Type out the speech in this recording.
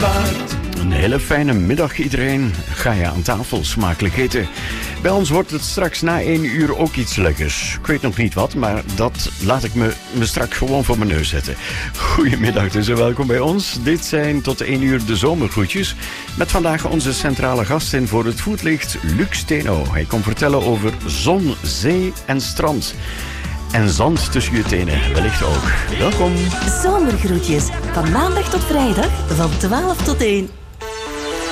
waard. Een hele fijne middag iedereen. Ga je aan tafel smakelijk eten. Bij ons wordt het straks na 1 uur ook iets lekkers. Ik weet nog niet wat, maar dat laat ik me straks gewoon voor mijn neus zetten. Goedemiddag dus en welkom bij ons. Dit zijn tot 1 uur de zomergroetjes. Met vandaag onze centrale gast in voor het voetlicht, Luc Steno. Hij komt vertellen over zon, zee en strand. En zand tussen je tenen, wellicht ook. Welkom. Zomergroetjes, van maandag tot vrijdag, van 12 tot 1.